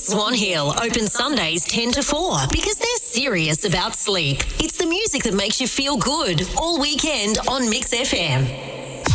Swan Hill, open Sundays 10 to 4 because they're serious about sleep. It's the music that makes you feel good all weekend on Mix FM.